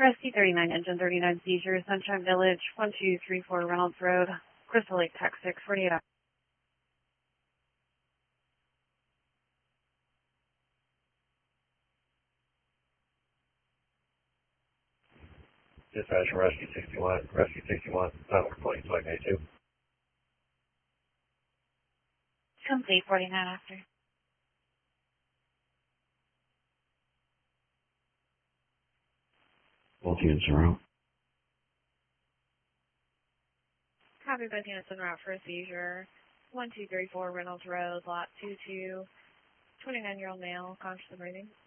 Rescue 39, Engine 39 seizure, Sunshine Village, 1234 Reynolds Road, Crystal Lake, Texas, 48 hours. Dispatch from Rescue 61, reporting flight A2. Complete 49 after. Both units are out. Copy, both units en route for a seizure. 1234 Reynolds Road, lot 22. 29-year-old male, conscious and breathing.